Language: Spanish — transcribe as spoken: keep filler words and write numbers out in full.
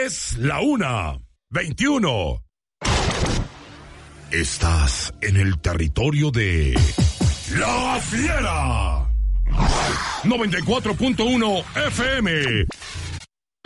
Es la una veintiuno. Estás en el territorio de La Fiera. noventa y cuatro punto uno F M.